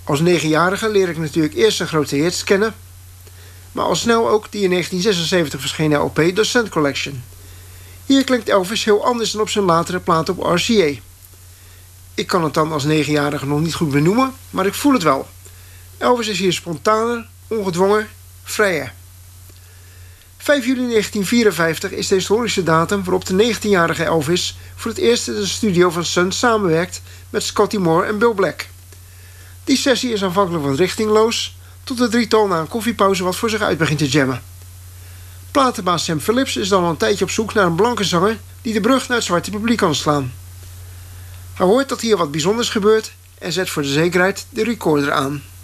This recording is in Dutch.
Als 9-jarige leer ik natuurlijk eerst zijn grote hits kennen, maar al snel ook die in 1976 verschenen LP The Sun Collection. Hier klinkt Elvis heel anders dan op zijn latere plaat op RCA. Ik kan het dan als 9-jarige nog niet goed benoemen, maar ik voel het wel. Elvis is hier spontaner, ongedwongen, vrijer. 5 juli 1954 is de historische datum waarop de 19-jarige Elvis voor het eerst in de studio van Sun samenwerkt met Scotty Moore en Bill Black. Die sessie is aanvankelijk wat richtingloos, tot de drietal na een koffiepauze wat voor zich uit begint te jammen. Platenbaas Sam Phillips is dan al een tijdje op zoek naar een blanke zanger die de brug naar het zwarte publiek kan slaan. Hij hoort dat hier wat bijzonders gebeurt en zet voor de zekerheid de recorder aan.